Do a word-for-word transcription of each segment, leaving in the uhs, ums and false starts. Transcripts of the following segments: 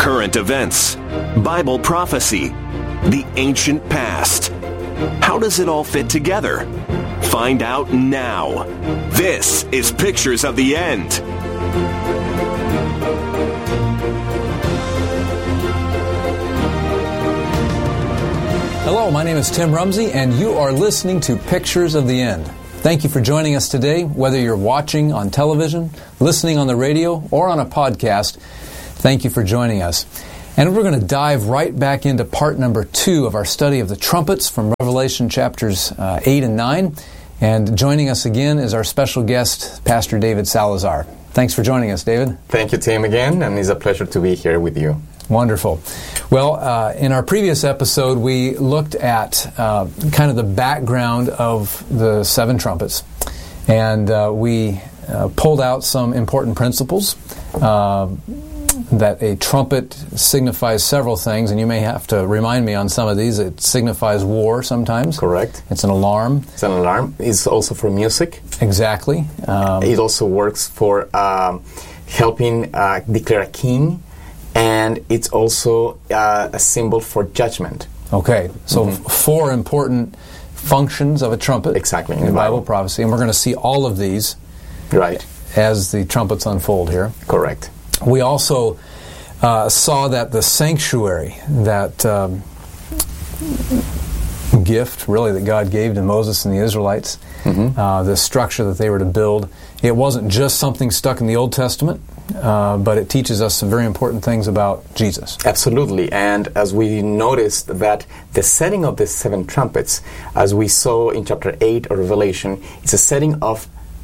current events, Bible prophecy, the ancient past. How does it all fit together? Find out now. This is Pictures of the End. Hello, my name is Tim Rumsey, and you are listening to Pictures of the End. Thank you for joining us today, whether you're watching on television, listening on the radio, or on a podcast. Thank you for joining us. And we're going to dive right back into part number two of our study of the trumpets from Revelation chapters uh, eight and nine. And joining us again is our special guest, Pastor David Salazar. Thanks for joining us, David. Thank you, Tim, again, and it's a pleasure to be here with you. Wonderful. Well, uh, in our previous episode, we looked at uh, kind of the background of the seven trumpets, and uh, we uh, pulled out some important principles. Uh, that a trumpet signifies several things, and you may have to remind me on some of these. It signifies war sometimes. Correct. It's an alarm. It's an alarm. It's also for music. Exactly. Um, it also works for um, helping uh, declare a king, and it's also uh, a symbol for judgment. Okay, so mm-hmm. f- four important functions of a trumpet. Exactly. In, in Bible, Bible prophecy, and we're going to see all of these right as the trumpets unfold here. Correct. We also uh, saw that the sanctuary, that um, gift, really, that God gave to Moses and the Israelites, mm-hmm. uh, the structure that they were to build, it wasn't just something stuck in the Old Testament, uh, but it teaches us some very important things about Jesus. Absolutely. And as we noticed that the setting of the seven trumpets, as we saw in chapter eight of Revelation, is a setting of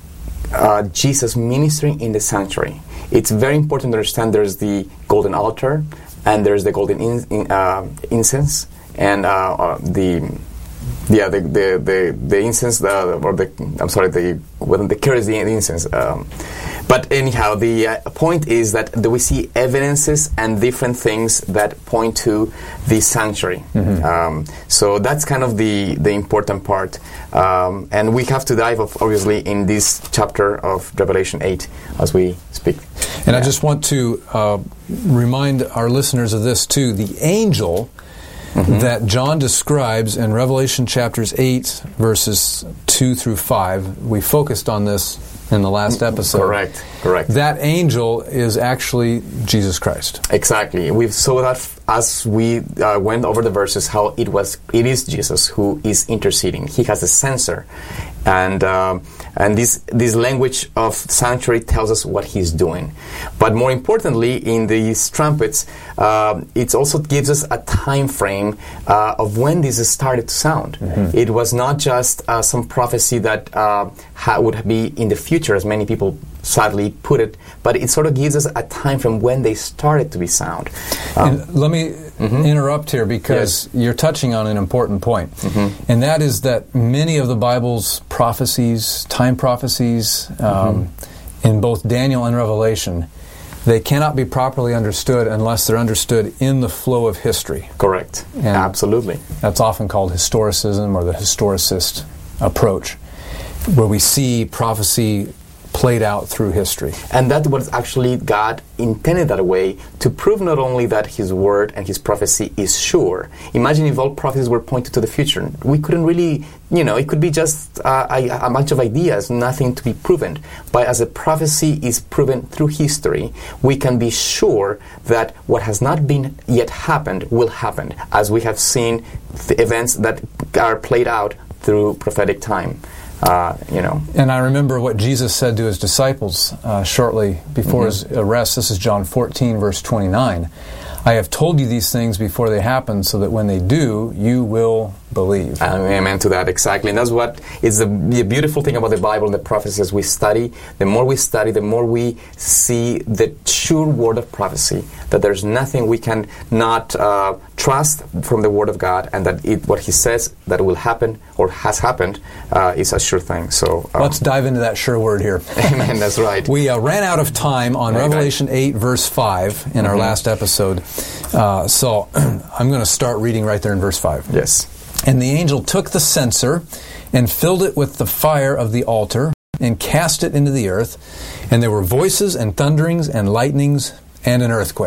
uh, Jesus ministering in the sanctuary. It's very important to understand there's the golden altar, and there's the golden in, in, uh, incense, and uh, uh, the yeah the the the, the incense the, or the I'm sorry the well, the carries the incense. Um, but anyhow, the uh, point is that, that we see evidences and different things that point to the sanctuary. Mm-hmm. Um, so that's kind of the the important part, um, and we have to dive off, obviously, in this chapter of Revelation eight as we speak. And yeah. I just want to uh, remind our listeners of this too. The angel mm-hmm. that John describes in Revelation chapters eight, verses two through five, we focused on this in the last episode. Correct, correct. That angel is actually Jesus Christ. Exactly. We saw that f- as we uh, went over the verses, how it was. It is Jesus who is interceding. He has a censer, and uh, and this this language of sanctuary tells us what he's doing. But more importantly, in these trumpets, uh, it also gives us a time frame uh, of when this started to sound. Mm-hmm. It was not just uh, some prophecy that uh, ha- would be in the future, as many people sadly put it, but it sort of gives us a time from when they started to be sound. Um, and let me mm-hmm. interrupt here, because yes. you're touching on an important point, mm-hmm. and that is that many of the Bible's prophecies, time prophecies, um, mm-hmm. in both Daniel and Revelation, they cannot be properly understood unless they're understood in the flow of history. Correct. And absolutely. That's often called historicism, or the historicist approach, where we see prophecy played out through history. And that was actually God intended that way, to prove not only that His word and His prophecy is sure. Imagine if all prophecies were pointed to the future. We couldn't really, you know, it could be just uh, a, a bunch of ideas, nothing to be proven. But as a prophecy is proven through history, we can be sure that what has not been yet happened will happen, as we have seen the events that are played out through prophetic time. Uh, you know. And I remember what Jesus said to His disciples uh, shortly before mm-hmm. His arrest. This is John fourteen, verse twenty-nine. I have told you these things before they happen, so that when they do, you will believe. Amen to that, exactly. And that's what is the, the beautiful thing about the Bible and the prophecies we study. The more we study, the more we see the sure word of prophecy, that there's nothing we can not uh, trust from the word of God, and that it, what He says that will happen or has happened uh, is a sure thing. So um, let's dive into that sure word here. Amen, that's right. We uh, ran out of time on right, Revelation right. eight, verse five in mm-hmm. our last episode. Uh, so I'm going to start reading right there in verse five. Yes. And the angel took the censer and filled it with the fire of the altar and cast it into the earth. And there were voices and thunderings and lightnings and an earthquake.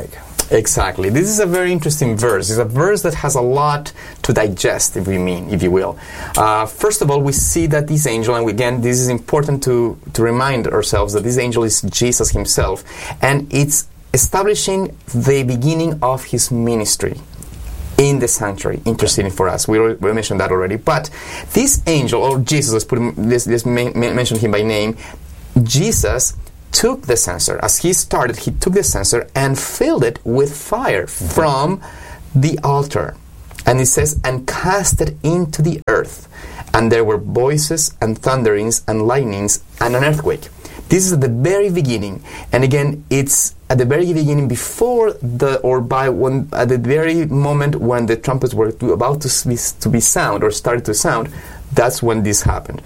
Exactly. This is a very interesting verse. It's a verse that has a lot to digest, if we mean, if you will. Uh, first of all, we see that this angel, and again, this is important to, to remind ourselves that this angel is Jesus himself, and it's establishing the beginning of his ministry in the sanctuary, interceding for us. We, we mentioned that already. But this angel, or Jesus, let's, put him, let's, let's ma- mention him by name, Jesus took the censer. As he started, he took the censer and filled it with fire mm-hmm. from the altar. And it says, and cast it into the earth. And there were voices and thunderings and lightnings and an earthquake. This is at the very beginning. And again, it's at the very beginning before the, or by when, at the very moment when the trumpets were to, about to be, to be sound or started to sound, that's when this happened.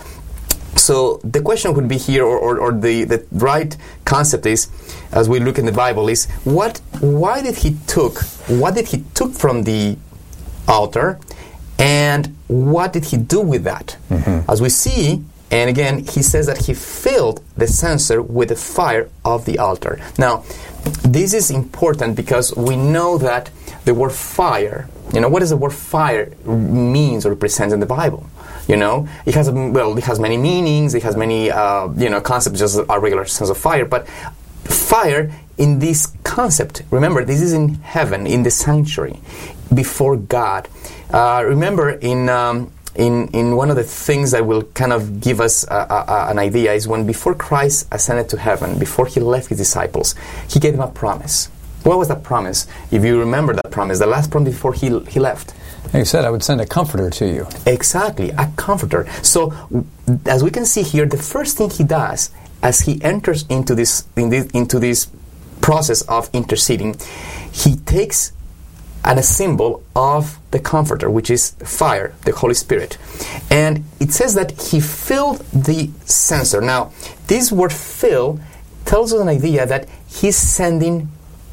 So the question would be here, or, or, or the, the right concept is, as we look in the Bible, is what? Why did he took? What did he took from the altar, and what did he do with that? Mm-hmm. As we see, and again, he says that he filled the censer with the fire of the altar. Now, this is important because we know that the word fire, you know, what does the word fire means or represents in the Bible? You know, it has, well, it has many meanings, it has many, uh, you know, concepts, just a regular sense of fire, but fire in this concept, remember, this is in heaven, in the sanctuary, before God. Uh, remember, in... Um, In, in one of the things that will kind of give us a, a, an idea is when before Christ ascended to heaven, before he left his disciples, he gave them a promise. What was that promise? If you remember that promise, the last promise before he he left. He said, I would send a comforter to you. Exactly, a comforter. So, as we can see here, the first thing he does as he enters into this, in this into this process of interceding, he takes and a symbol of the Comforter, which is fire, the Holy Spirit. And it says that he filled the censer. Now, this word fill tells us an idea that he's sending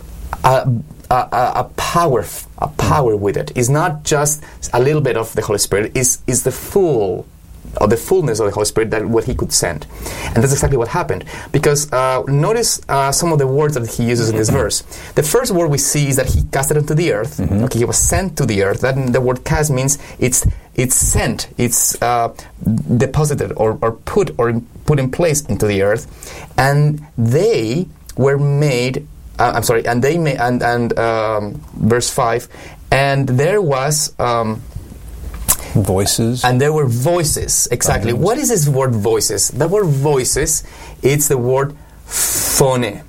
a, a, a power a power with it. It's not just a little bit of the Holy Spirit, it's, it's the full or the fullness of the Holy Spirit that what he could send. And that's exactly what happened. Because uh, notice uh, some of the words that he uses in this verse. The first word we see is that he cast it into the earth. Mm-hmm. Okay, he was sent to the earth. That the word cast means it's it's sent, it's uh, deposited or, or put or put in place into the earth. And they were made, uh, I'm sorry, and they made, and, and um, verse five, and there was... Um, Voices. And there were voices, exactly. Right. What is this word voices? The word voices, it's the word phone.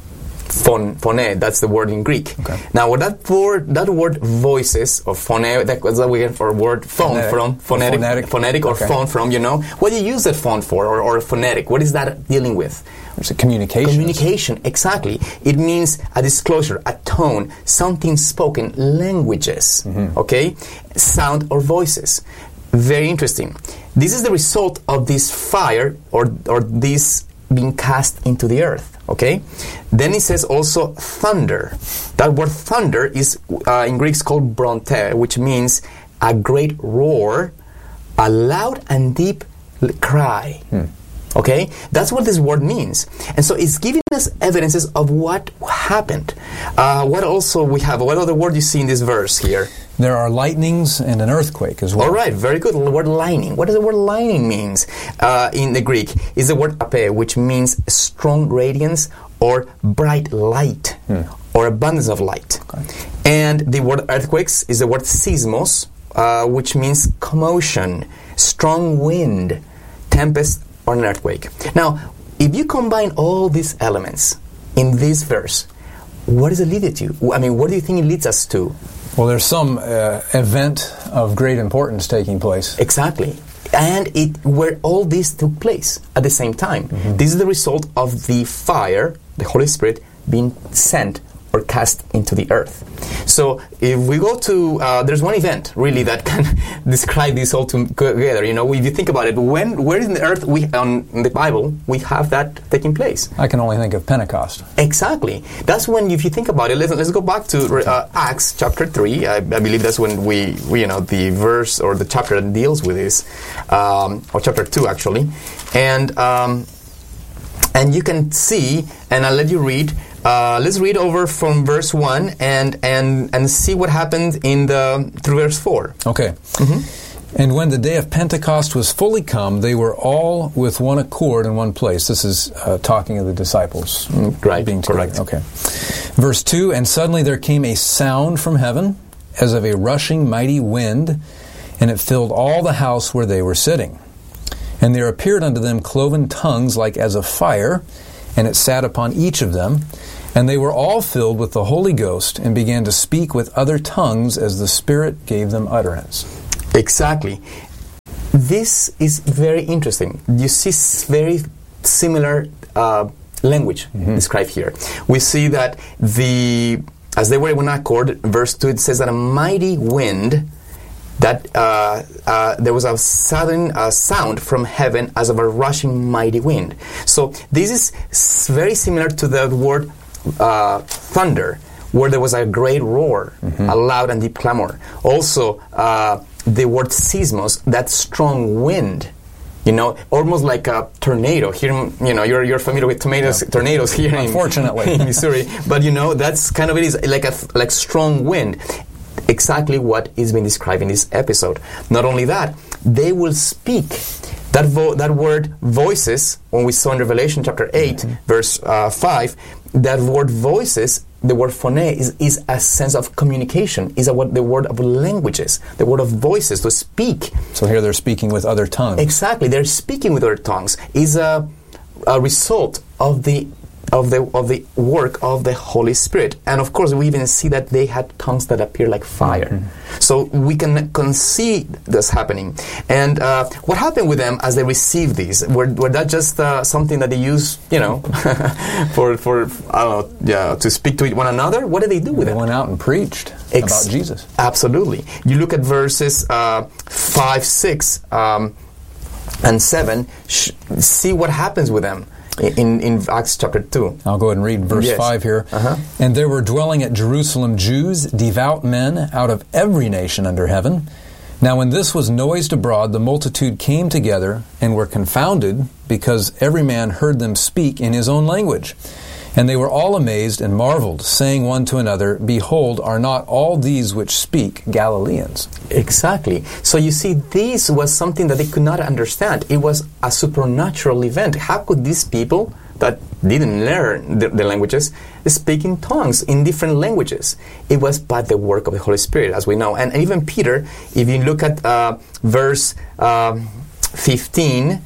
Phone, phone, that's the word in Greek. Okay. Now, what that word, that word voices, or phone, that's what we get for word phone phonetic. from, phonetic, phonetic, phonetic or okay. phone from, you know. What do you use that phone for, or, or phonetic? What is that dealing with? It's a communication. Communication, exactly. It means a disclosure, a tone, something spoken, languages, mm-hmm. okay? Sound or voices. Very interesting. This is the result of this fire or or this being cast into the earth, okay? Then it says also thunder. That word thunder is uh, in Greek called bronte, which means a great roar, a loud and deep cry. Hmm. Okay? That's what this word means. And so it's giving us evidences of what happened. Uh, what also we have, what other word you see in this verse here? There are lightnings and an earthquake as well. All right, very good. The word lightning. What does the word lightning means uh, in the Greek? Is the word ape, which means strong radiance or bright light hmm. or abundance of light. Okay. And the word earthquakes is the word seismos, uh, which means commotion, strong wind, tempest, or an earthquake. Now, if you combine all these elements in this verse, what does it lead you to? I mean, what do you think it leads us to? Well, there's some uh, event of great importance taking place. Exactly. And it where all this took place at the same time. Mm-hmm. This is the result of the fire, the Holy Spirit, being sent or cast into the earth. So if we go to, uh, there's one event really that can describe this all together. You know, if you think about it, when, where in the earth we on in the Bible we have that taking place? I can only think of Pentecost. Exactly. That's when, if you think about it, let's, let's go back to uh, Acts chapter three. I, I believe that's when we, we, you know, the verse or the chapter that deals with this, um, or chapter two actually, and um, and you can see, and I'll let you read. uh, let's read over from verse one and and and see what happened in the through verse four. Okay. Mm-hmm. And when the day of Pentecost was fully come, they were all with one accord in one place. This is uh, talking of the disciples. Mm, right. Being correct. Together. Okay. Verse two, and suddenly there came a sound from heaven, as of a rushing mighty wind, and it filled all the house where they were sitting. And there appeared unto them cloven tongues like as of fire, and it sat upon each of them. And they were all filled with the Holy Ghost, and began to speak with other tongues as the Spirit gave them utterance. Exactly. This is very interesting. You see very similar uh, language mm-hmm. described here. We see that the as they were in one accord, verse two, it says that a mighty wind, that uh, uh, there was a sudden uh, sound from heaven as of a rushing mighty wind. So this is s- very similar to the word uh, thunder, where there was a great roar, mm-hmm. a loud and deep clamor. Also, uh, the word seismos, that strong wind, you know, almost like a tornado. Here, you know, you're you're familiar with tomatoes, yeah. tornadoes here Unfortunately. in, in Missouri. But, you know, that's kind of it is like a like strong wind. Exactly what is being described in this episode. Not only that, they will speak. That vo- that word voices, when we saw in Revelation chapter eight, mm-hmm. verse uh, five, that word voices, the word phone is, is a sense of communication, is a, what, the word of languages, the word of voices, to speak. So here they're speaking with other tongues. Exactly, they're speaking with other tongues. Is a, a result of the of the of the work of the Holy Spirit. And of course, we even see that they had tongues that appear like fire. Mm-hmm. So we can conceive this happening. And uh, what happened with them as they received these? Were, were that just uh, something that they used, you know, for, for I don't know, yeah, to speak to one another? What did they do with they it? They went out and preached Ex- about Jesus. Absolutely. You look at verses uh, five, six, um, and seven, sh- see what happens with them. In, in Acts chapter two. I'll go ahead and read verse yes. five here. Uh-huh. And there were dwelling at Jerusalem Jews, devout men, out of every nation under heaven. Now when this was noised abroad, the multitude came together, and were confounded, because every man heard them speak in his own language. And they were all amazed and marveled, saying one to another, Behold, are not all these which speak Galileans? Exactly. So you see, this was something that they could not understand. It was a supernatural event. How could these people that didn't learn the, the languages speak in tongues, in different languages? It was by the work of the Holy Spirit, as we know. And even Peter, if you look at uh, verse uh, fifteen,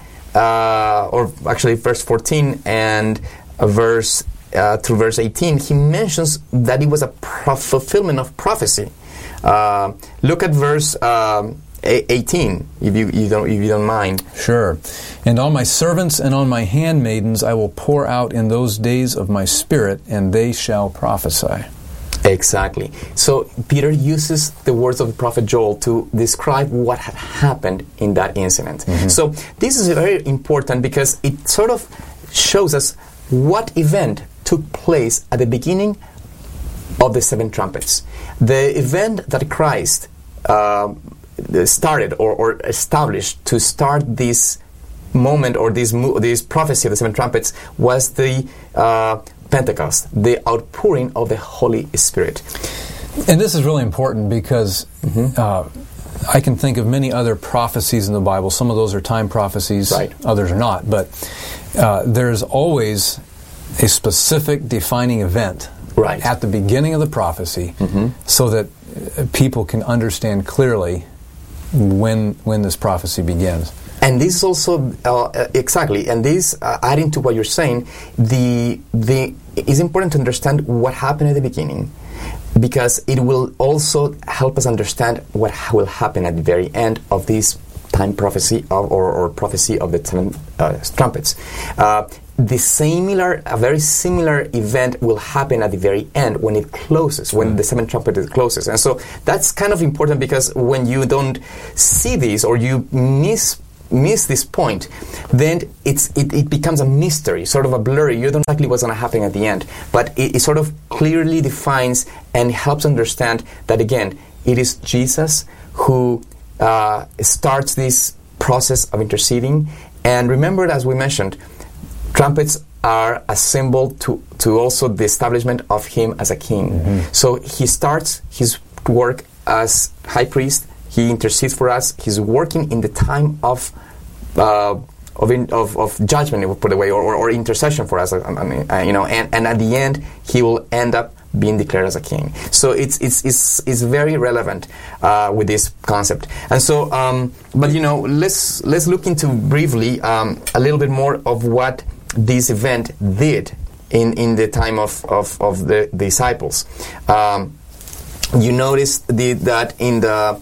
uh, or actually verse fourteen and uh, verse Uh, through verse eighteen, he mentions that it was a pro- fulfillment of prophecy. Uh, look at verse um, eighteen, if you, you don't if you don't mind. Sure. And on my servants and on my handmaidens I will pour out in those days of my Spirit, and they shall prophesy. Exactly. So Peter uses the words of the prophet Joel to describe what had happened in that incident. Mm-hmm. So this is very important because it sort of shows us what event took place at the beginning of the seven trumpets. The event that Christ uh, started or, or established to start this moment or this mo- this prophecy of the seven trumpets was the uh, Pentecost, the outpouring of the Holy Spirit. And this is really important because mm-hmm. uh, I can think of many other prophecies in the Bible. Some of those are time prophecies, right. Others are not. But uh, there's always a specific defining event right. at the beginning of the prophecy mm-hmm. so that people can understand clearly when when this prophecy begins. And this is also, uh, exactly, and this, uh, adding to what you're saying, the the it's important to understand what happened at the beginning, because it will also help us understand what will happen at the very end of this time prophecy of, or, or prophecy of the seven uh, trumpets. Uh, the similar, a very similar event will happen at the very end when it closes, when mm. the seventh trumpet closes. And so that's kind of important, because when you don't see this or you miss miss this point, then it's it, it becomes a mystery, sort of a blurry. You don't know exactly what's going to happen at the end, but it, it sort of clearly defines and helps understand that, again, it is Jesus who uh, starts this process of interceding. And remember, as we mentioned, trumpets are a symbol to, to also the establishment of him as a king. Mm-hmm. So he starts his work as high priest. He intercedes for us. He's working in the time of uh, of, in, of of judgment, we'll put it away, or, or, or intercession for us. I mean, uh, you know, and, and at the end, he will end up being declared as a king. So it's it's it's, it's very relevant uh, with this concept. And so, um, but you know, let's let's look into briefly um, a little bit more of what this event did in, in the time of, of, of the disciples. Um, you notice the, that in the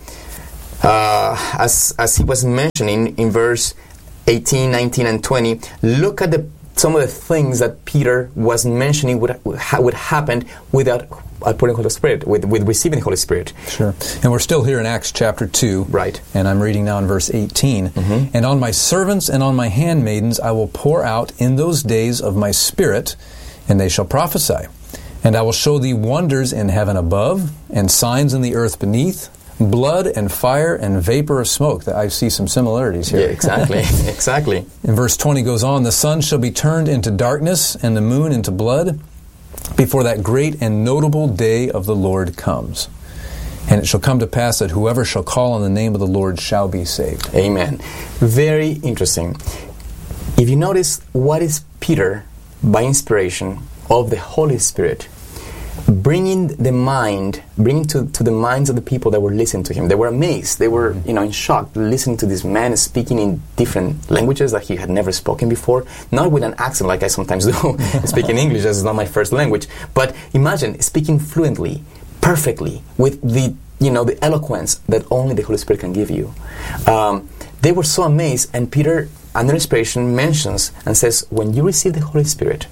uh, as as he was mentioning in verse eighteen, nineteen, and twenty. Look at the some of the things that Peter was mentioning would ha- would happen without uh, putting the Holy Spirit, with with receiving the Holy Spirit. Sure. And we're still here in Acts chapter two. Right. And I'm reading now in verse eighteen. Mm-hmm. And on my servants and on my handmaidens I will pour out in those days of my Spirit, and they shall prophesy. And I will show thee wonders in heaven above, and signs in the earth beneath, blood and fire and vapor of smoke. I see some similarities here. Yeah, exactly. exactly. And verse twenty goes on, the sun shall be turned into darkness and the moon into blood before that great and notable day of the Lord comes. And it shall come to pass that whoever shall call on the name of the Lord shall be saved. Amen. Very interesting. If you notice, what is Peter, by inspiration of the Holy Spirit, bringing the mind, bringing to, to the minds of the people that were listening to him. They were amazed. They were, you know, in shock, listening to this man speaking in different languages that he had never spoken before. Not with an accent like I sometimes do, speaking English, as is not my first language. But imagine speaking fluently, perfectly, with the, you know, the eloquence that only the Holy Spirit can give you. Um, they were so amazed, and Peter, under inspiration, mentions and says, when you receive the Holy Spirit,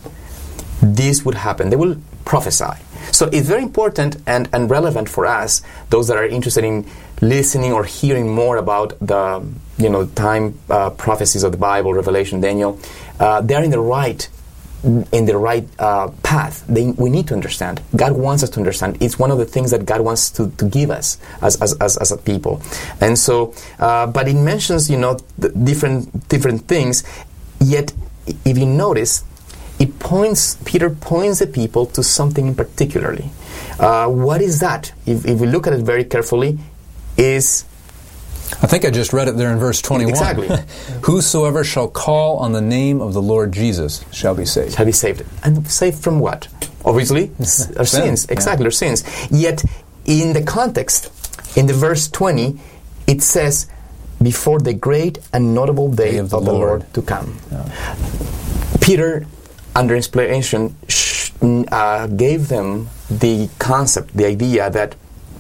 this would happen. They will prophesy. So it's very important and, and relevant for us, those that are interested in listening or hearing more about the, you know, time uh, prophecies of the Bible, Revelation, Daniel. Uh, they are in the right, in the right uh, path. They, we need to understand. God wants us to understand. It's one of the things that God wants to, to give us as as, as as a people. And so, uh, but it mentions, you know, the different different things. Yet, if you notice, it points, Peter points the people to something in particularly. Uh, what is that? If, if we look at it very carefully, is... I think I just read it there in verse twenty-one. Exactly. Whosoever shall call on the name of the Lord Jesus shall be saved. Shall be saved. And saved from what? Obviously, our sins. Exactly, yeah. Our sins. Yet, in the context, in the verse twenty, it says, before the great and notable day, day of the, of the Lord. Lord to come. Yeah. Peter, under inspiration, sh- uh, gave them the concept, the idea that,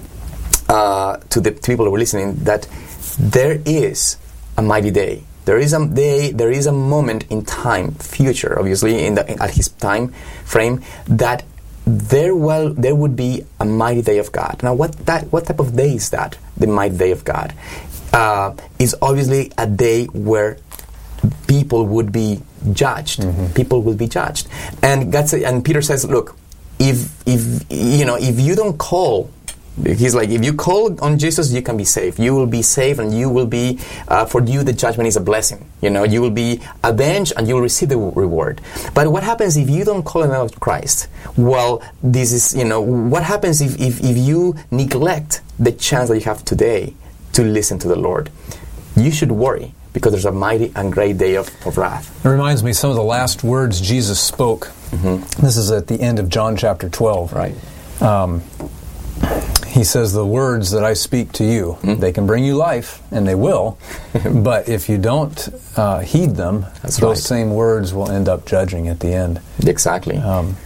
uh, to the people who were listening, that there is a mighty day. There is a day, there is a moment in time, future, obviously, in the, at his time frame, that there will there would be a mighty day of God. Now, what that what type of day is that? The mighty day of God uh, is obviously a day where people would be judged. Mm-hmm. People will be judged, and God say, and Peter says, "Look, if if you know, if you don't call." He's like, if you call on Jesus, you can be saved. You will be saved, and you will be, uh, for you, the judgment is a blessing. You know, you will be avenged, and you will receive the reward. But what happens if you don't call on the name of Christ? Well, this is, you know, what happens if, if, if you neglect the chance that you have today to listen to the Lord? You should worry, because there's a mighty and great day of, of wrath. It reminds me of some of the last words Jesus spoke. Mm-hmm. This is at the end of John chapter twelve. Right. Um, He says, the words that I speak to you, mm-hmm. they can bring you life, and they will, but if you don't uh, heed them, That's those right. same words will end up judging at the end. Exactly. Um,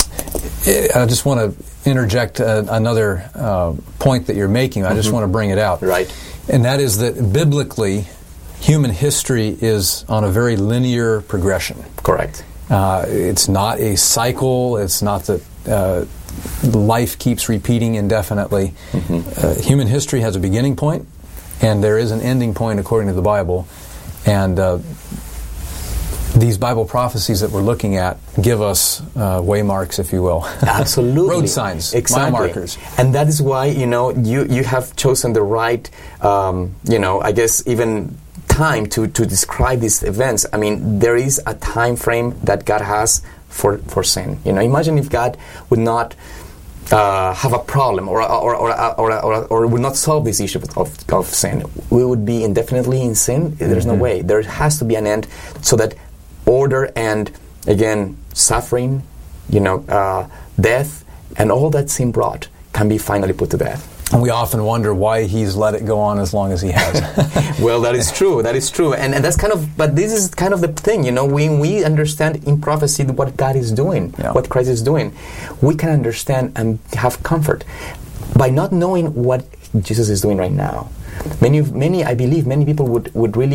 I just want to interject uh, another uh, point that you're making. I mm-hmm. just want to bring it out. Right. And that is that biblically, human history is on a very linear progression. Correct. Uh, it's not a cycle. It's not that... Uh, life keeps repeating indefinitely. Mm-hmm. Uh, human history has a beginning point, and there is an ending point according to the Bible. And uh, these Bible prophecies that we're looking at give us uh, waymarks, if you will. Absolutely. Road signs, exactly. mile markers. And that is why, you know, you, you have chosen the right, um, you know, I guess even time to, to describe these events. I mean, there is a time frame that God has for, for sin. You know, imagine if God would not uh, have a problem or or or, or, or or would not solve this issue of, of sin. We would be indefinitely in sin. There's mm-hmm. no way. There has to be an end so that order and, again, suffering, you know, uh, death, and all that sin brought can be finally put to death. And we often wonder why he's let it go on as long as he has. Well, that is true. That is true. And, and that's kind of, but this is kind of the thing, you know, when we understand in prophecy what God is doing, yeah. what Christ is doing, we can understand and have comfort by not knowing what Jesus is doing right now. Many, many, I believe, many people would, would really